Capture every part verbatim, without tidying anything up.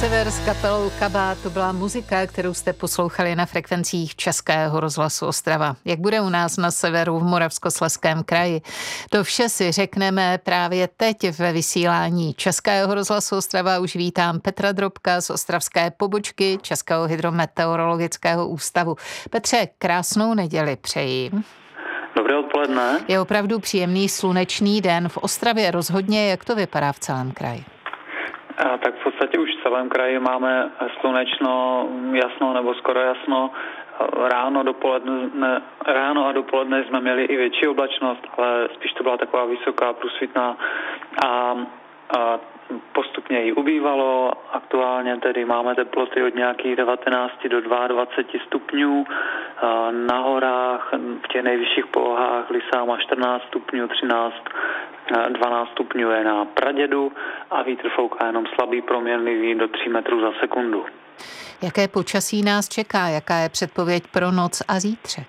Sever s kapelou Kabát, to byla muzika, kterou jste poslouchali na frekvencích Českého rozhlasu Ostrava. Jak bude u nás na severu v Moravskoslezském kraji? To vše si řekneme právě teď ve vysílání Českého rozhlasu Ostrava. Už vítám Petra Drobka z ostravské pobočky Českého hydrometeorologického ústavu. Petře, krásnou neděli přeji. Dobré odpoledne. Je opravdu příjemný slunečný den v Ostravě rozhodně. Jak to vypadá v celém kraji? A tak v podstatě už v celém kraji máme slunečno, jasno nebo skoro jasno. Ráno, dopoledne, ráno a dopoledne jsme měli i větší oblačnost, ale spíš to byla taková vysoká, průsvitná a, a postupně ji ubývalo. Aktuálně tedy máme teploty od nějakých devatenáct do dvacet dva stupňů. Na horách, v těch nejvyšších polohách Lysá má čtrnáct stupňů, třináct, dvanáct stupňů je na Pradědu a vítr fouká jenom slabý, proměnlivý do tří metrů za sekundu. Jaké počasí nás čeká? Jaká je předpověď pro noc a zítřek?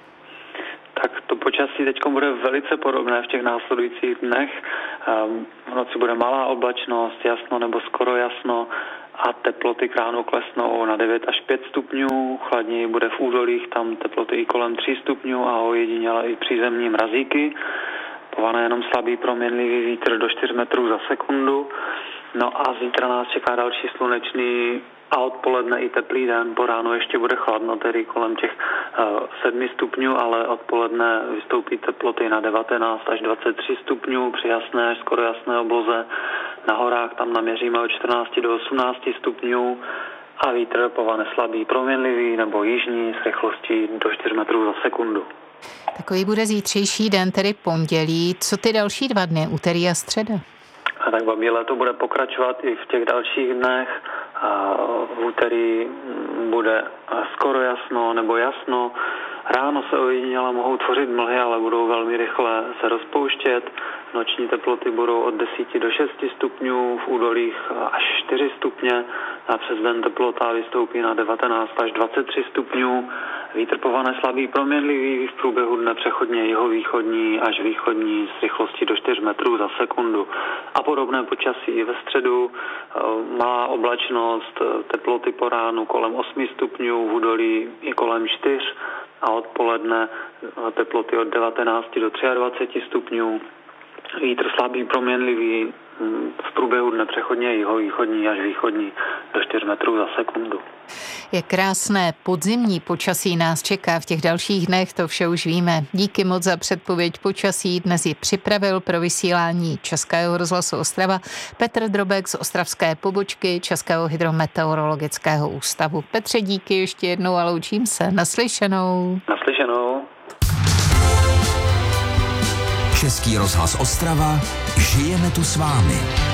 Tak to počasí teď bude velice podobné v těch následujících dnech. V noci bude malá oblačnost, jasno nebo skoro jasno a teploty k ránu klesnou na devět až pět stupňů. Chladněji bude v údolích, tam teploty i kolem tří stupňů a ojediněle i přízemní mrazíky. Pované jenom slabý proměnlivý vítr do čtyř metrů za sekundu. No a zítra nás čeká další slunečný a odpoledne i teplý den. Po ránu ještě bude chladno, tedy kolem těch uh, sedmi stupňů, ale odpoledne vystoupí teploty na devatenáct až dvacet tři stupňů při jasné až skoro jasné obloze. Na horách tam naměříme od čtrnáct do osmnáct stupňů a vítr povane slabý proměnlivý nebo jižní s rychlostí do čtyř metrů za sekundu. Takový bude zítřejší den, tedy pondělí. Co ty další dva dny, úterý a středa? A tak babí léto bude pokračovat i v těch dalších dnech. A v úterý bude skoro jasno nebo jasno. Ráno se ojediněle mohou tvořit mlhy, ale budou velmi rychle se rozpouštět. Noční teploty budou od deseti do šesti stupňů, v údolích až čtyři stupně. A přes den teplota vystoupí na devatenáct až dvacet tři stupňů. Vítr povane slabý proměnlivý, v průběhu dne přechodně jihovýchodní až východní s rychlostí do čtyř metrů za sekundu. A podobné počasí i ve středu, malá oblačnost, teploty po ránu kolem osmi stupňů, v údolí i kolem čtyř a odpoledne teploty od devatenácti do dvaceti tří stupňů. Vítr slabý proměnlivý, v průběhu dne přechodně jihovýchodní až východní do čtyř metrů za sekundu. Je krásné podzimní počasí nás čeká v těch dalších dnech, to vše už víme. Díky moc za předpověď počasí. Dnes ji připravil pro vysílání Českého rozhlasu Ostrava Petr Drobek z ostravské pobočky Českého hydrometeorologického ústavu. Petře, díky ještě jednou a loučím se. Naslyšenou. Naslyšenou. Český rozhlas Ostrava, žijeme tu s vámi.